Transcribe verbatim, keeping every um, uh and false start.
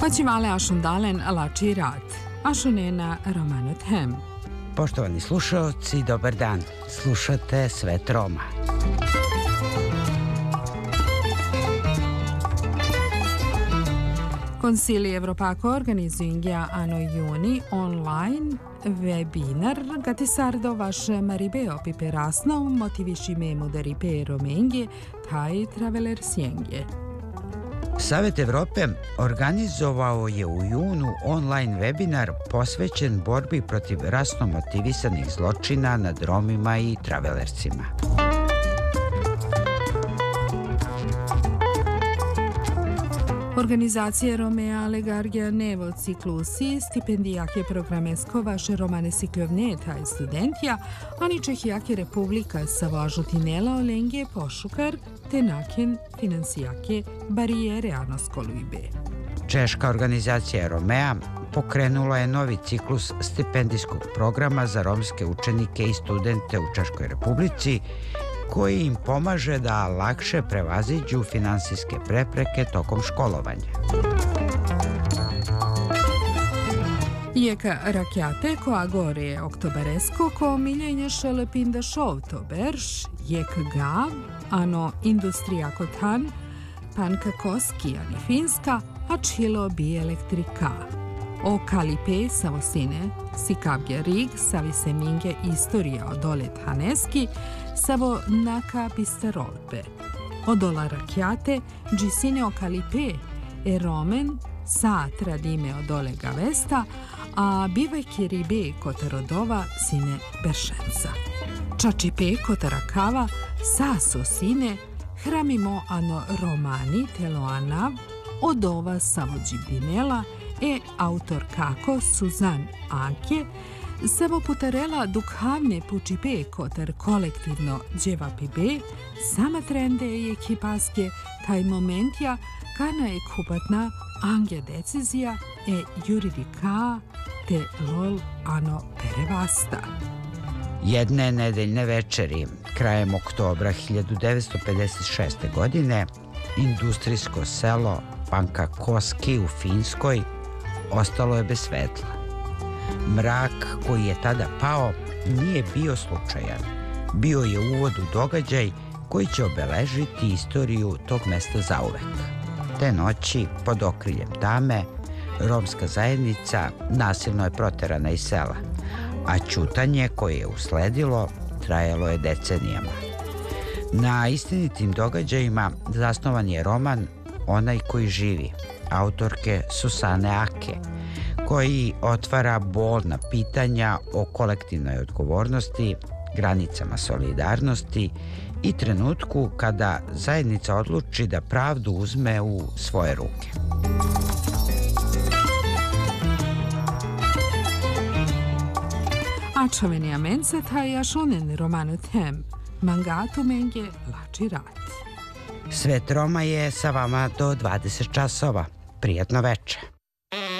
Paćivale ašundalen lači rat, ašunena romanot hem. Poštovani slušaoci, dobar dan. Slušate Svet Roma. Konsilij Evropako organizuingia ano juni online webinar gatisardo vaše maribeo piperasno motiviši memu da ripero mengi taj traveler sjengje. Savet Evrope organizovao je u junu online webinar posvećen borbi protiv rasno motivisanih zločina nad Romima i travelercima. Organizacija Romea Legargia Nevo ciklusi stipendijake programesko vaše romane siklovneta i studentija, ani čehijake Republika Savo žutinela olengije pošukar te naken finansijake barijere anoskoluibe. Češka organizacija Romea pokrenula je novi ciklus stipendijskog programa za romske učenike i studente u Češkoj Republici, koji im pomaže da lakše prevaziđu finansijske prepreke tokom školovanja. Jeka rakjate koja gore oktoberesko ko miljenje šelepinda šovtoberš, jek gav, ano industrija kotan, panka koski ani finska, a čilo bi elektrika. O kalipe savosine, si kavge rig, savi se minge istorija od olet haneski, savo naka pistarolpe. O dola rakjate, džisine o kalipe, e romen, sa tradime od ole gavesta, a bivajki ribe kotarodova sine beršenca. Čačipe kotarakava, sa sosine, hramimo ano romani teloanav, od ova savođibinela, e autor kako Suzan Anke, samo putarela dukhavne pučipe kotar kolektivno dževapibe, sama trende i ekipaske taj momentja kana je kupatna ange decizija e juridika te lol ano perevasta. Jedne nedeljne večeri, krajem oktobra hiljadu devetsto pedeset šeste. godine, industrijsko selo Panka Koski u Finskoj ostalo je bez svetla. Mrak koji je tada pao nije bio slučajan. Bio je uvod u događaj koji će obeležiti istoriju tog mesta zauvek. Te noći, pod okriljem tame, romska zajednica nasilno je proterana iz sela, a ćutanje koje je usledilo trajalo je decenijama. Na istinitim događajima zasnovan je roman Onaj koji živi, autorke Susane Ake, koji otvara bolna pitanja o kolektivnoj odgovornosti, granicama solidarnosti i trenutku kada zajednica odluči da pravdu uzme u svoje ruke. Ačaveni amense taj ašunen romanot hem, mangatu menge lači rat. Svet Roma je sa vama do dvadeset časova. Prijatno veče.